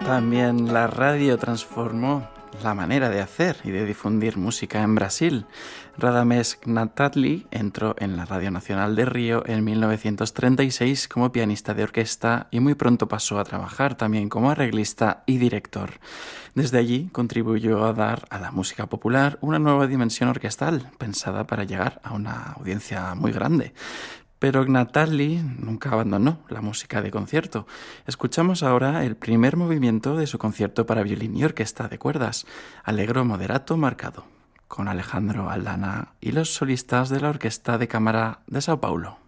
También la radio transformó la manera de hacer y de difundir música en Brasil. Radamés Gnatali entró en la Radio Nacional de Río en 1936 como pianista de orquesta y muy pronto pasó a trabajar también como arreglista y director. Desde allí contribuyó a dar a la música popular una nueva dimensión orquestal, pensada para llegar a una audiencia muy grande. Pero Gnatali nunca abandonó la música de concierto. Escuchamos ahora el primer movimiento de su concierto para violín y orquesta de cuerdas, Allegro moderato marcado, con Alejandro Aldana y los solistas de la Orquesta de Cámara de Sao Paulo.